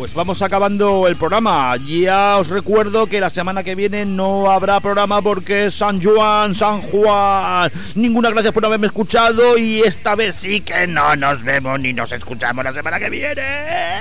Pues vamos acabando el programa. Ya os recuerdo que la semana que viene no habrá programa porque es San Juan. Ninguna gracias por haberme escuchado y esta vez sí que no nos vemos ni nos escuchamos la semana que viene.